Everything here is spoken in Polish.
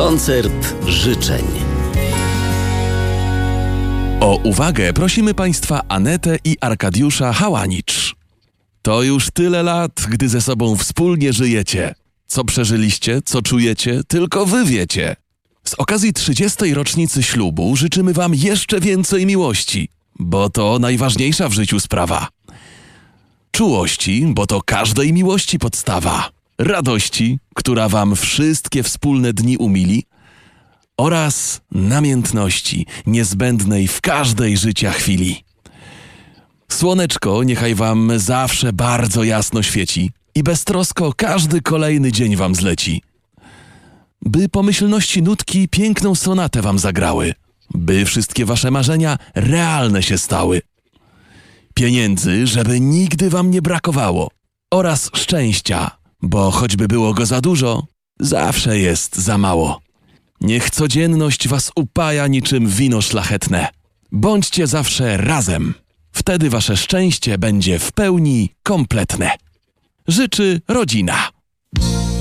Koncert życzeń. O uwagę prosimy Państwa Anetę i Arkadiusza Hałanicz. To już tyle lat, gdy ze sobą wspólnie żyjecie. Co przeżyliście, co czujecie, tylko wy wiecie. Z okazji 30. rocznicy ślubu życzymy wam jeszcze więcej miłości, bo to najważniejsza w życiu sprawa. Czułości, bo to każdej miłości podstawa. Radości, która wam wszystkie wspólne dni umili. Oraz namiętności, niezbędnej w każdej życia chwili. Słoneczko niechaj wam zawsze bardzo jasno świeci i beztrosko każdy kolejny dzień wam zleci. By pomyślności nutki piękną sonatę wam zagrały, by wszystkie wasze marzenia realne się stały. Pieniędzy, żeby nigdy wam nie brakowało, oraz szczęścia, bo choćby było go za dużo, zawsze jest za mało. Niech codzienność was upaja niczym wino szlachetne. Bądźcie zawsze razem. Wtedy wasze szczęście będzie w pełni kompletne. Życzy rodzina.